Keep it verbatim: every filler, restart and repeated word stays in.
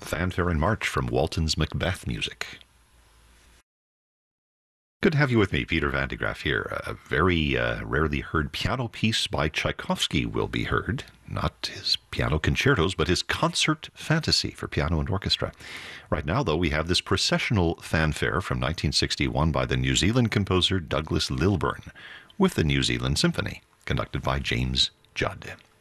Fanfare and March from Walton's Macbeth music. Good to have you with me, Peter Van de Graaff here. A very uh, rarely heard piano piece by Tchaikovsky will be heard. Not his piano concertos, but his concert fantasy for piano and orchestra. Right now, though, we have this processional fanfare from nineteen sixty-one by the New Zealand composer Douglas Lilburn with the New Zealand Symphony, conducted by James Judd.